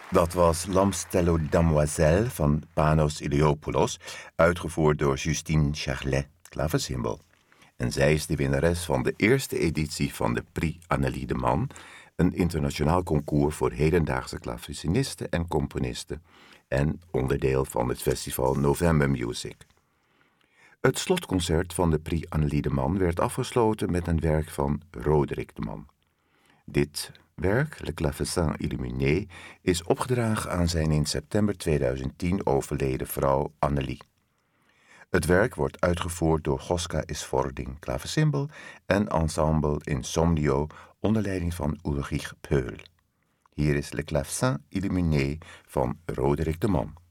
Dat was L'Amstello Damoiselle van Panos Iliopoulos, uitgevoerd door Justine Charlet, klaversymbol. En zij is de winnares van de eerste editie van de Prix Annelie de Man, een internationaal concours voor hedendaagse klavecinisten en componisten en onderdeel van het festival November Music. Het slotconcert van de Prix Annelie de Man werd afgesloten met een werk van Roderick de Man. Dit werk, Le Clavecin Illuminé, is opgedragen aan zijn in september 2010 overleden vrouw Annelie. Het werk wordt uitgevoerd door Goska Isvording, klaversymbol, en ensemble Insomnio onder leiding van Ulrich Peul. Hier is Le Clavecin Illuminé van Roderick de Man.